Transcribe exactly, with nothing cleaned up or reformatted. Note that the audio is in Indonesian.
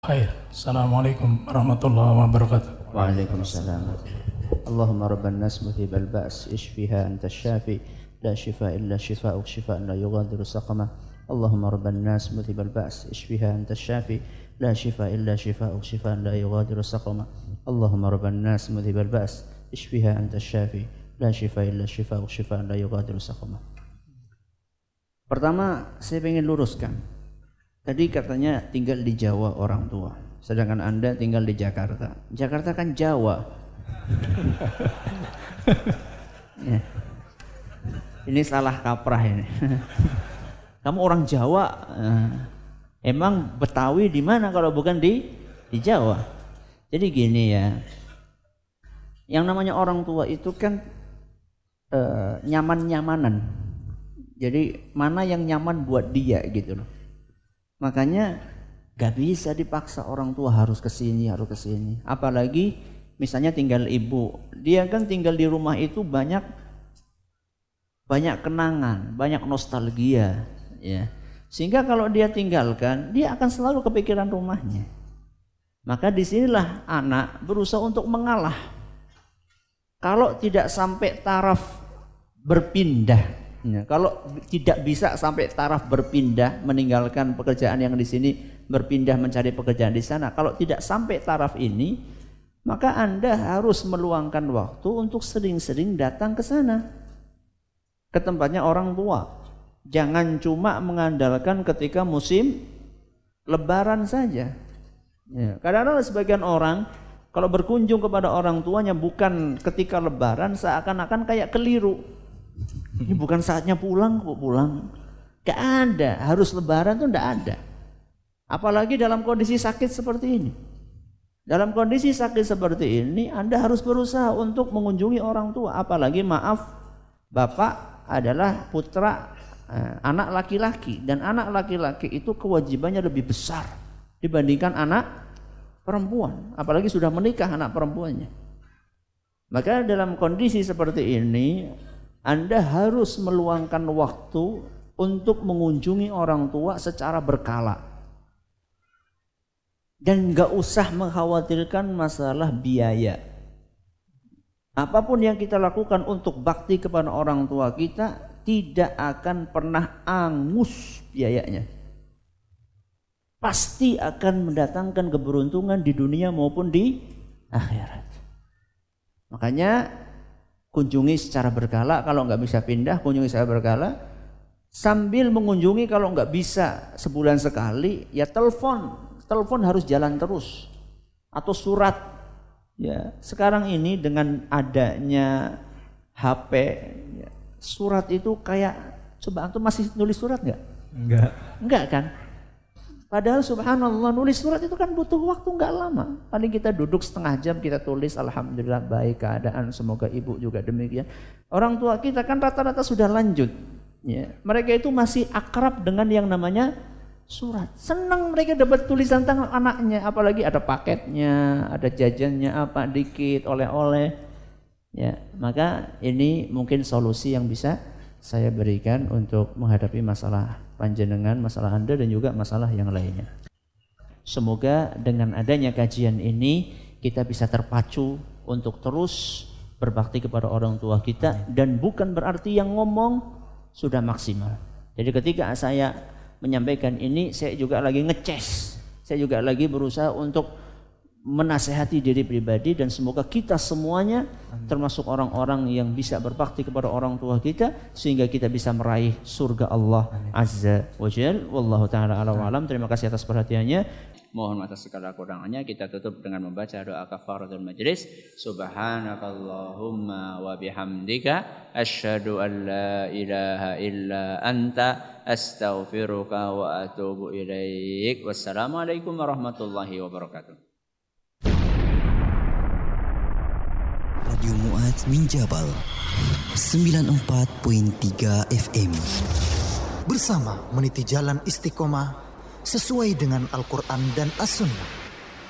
Khair. Assalamualaikum warahmatullahi wabarakatuh. Waalaikumsalam. Allahumma rabban nas muthibal ba's ishfiha anta syafi la shifa illa shifa'uk shifaan la yughadiru saqama. Allahumma rabban nas muthibal ba's ishfiha anta syafi la shifa illa shifa'uk shifaan la yughadiru saqama. Allahumma rabban nas muthibal ba's ishfiha anta syafi la shifa illa shifa'uk shifaan la yughadiru saqama. Pertama, saya ingin luruskan. Tadi katanya tinggal di Jawa orang tua, sedangkan Anda tinggal di Jakarta. Jakarta kan Jawa. Ya. Ini salah kaprah ini. Kamu orang Jawa, emang Betawi di mana kalau bukan di di Jawa? Jadi gini ya, yang namanya orang tua itu kan eh, nyaman-nyamanan. Jadi mana yang nyaman buat dia gitu loh. Makanya gak bisa dipaksa orang tua harus kesini, harus kesini. Apalagi misalnya tinggal ibu, dia kan tinggal di rumah itu banyak banyak kenangan, banyak nostalgia, ya. Sehingga kalau dia tinggalkan, dia akan selalu kepikiran rumahnya. Maka disinilah anak berusaha untuk mengalah. Kalau tidak sampai taraf berpindah. Ya, kalau tidak bisa sampai taraf berpindah, meninggalkan pekerjaan yang di sini, berpindah mencari pekerjaan di sana. Kalau tidak sampai taraf ini, maka Anda harus meluangkan waktu untuk sering-sering datang ke sana, ke tempatnya orang tua. Jangan cuma mengandalkan ketika musim Lebaran saja. Ya, kadang-kadang sebagian orang kalau berkunjung kepada orang tuanya bukan ketika Lebaran, seakan-akan kayak keliru. Ini bukan saatnya pulang kok pulang. Gak ada, harus Lebaran tuh gak ada. Apalagi dalam kondisi sakit seperti ini. Dalam kondisi sakit seperti ini, Anda harus berusaha untuk mengunjungi orang tua. Apalagi maaf, bapak adalah putra eh, anak laki-laki. Dan anak laki-laki itu kewajibannya lebih besar dibandingkan anak perempuan. Apalagi sudah menikah anak perempuannya. Maka dalam kondisi seperti ini, Anda harus meluangkan waktu untuk mengunjungi orang tua secara berkala. Dan gak usah mengkhawatirkan masalah biaya. Apapun yang kita lakukan untuk bakti kepada orang tua kita tidak akan pernah angus biayanya. Pasti akan mendatangkan keberuntungan di dunia maupun di akhirat. Makanya kunjungi secara berkala, kalau nggak bisa pindah, kunjungi secara berkala. Sambil mengunjungi, kalau nggak bisa sebulan sekali, ya telepon. Telepon harus jalan terus. Atau surat. Ya, sekarang ini dengan adanya H P, ya, surat itu kayak, coba antum masih nulis surat nggak? Enggak. Enggak kan? Padahal subhanallah nulis surat itu kan butuh waktu nggak lama. Paling kita duduk setengah jam kita tulis alhamdulillah baik keadaan, semoga ibu juga demikian. Orang tua kita kan rata-rata sudah lanjut. Ya. Mereka itu masih akrab dengan yang namanya surat. Senang mereka dapat tulisan tangan anaknya, apalagi ada paketnya, ada jajannya apa dikit, oleh-oleh. Ya, maka ini mungkin solusi yang bisa saya berikan untuk menghadapi masalah panjenengan, masalah Anda dan juga masalah yang lainnya. Semoga dengan adanya kajian ini kita bisa terpacu untuk terus berbakti kepada orang tua kita, dan bukan berarti yang ngomong sudah maksimal. Jadi ketika saya menyampaikan ini, saya juga lagi ngeces, saya juga lagi berusaha untuk menasehati diri pribadi, dan semoga kita semuanya termasuk orang-orang yang bisa berbakti kepada orang tua kita sehingga kita bisa meraih surga Allah Azza wa Jalla. Wallahu taala a'lam wa alam. Terima kasih atas perhatiannya. Mohon maaf atas segala kurangannya. Kita tutup dengan membaca doa kafaratul majlis. Subhanakallahumma wa bihamdika asyhadu an la ilaha illa anta astaghfiruka wa atubu ilaik. Wassalamualaikum warahmatullahi wabarakatuh. Radio Mu'adz min Jabal sembilan puluh empat koma tiga F M. Bersama meniti jalan istiqomah sesuai dengan Al-Quran dan As-Sunnah.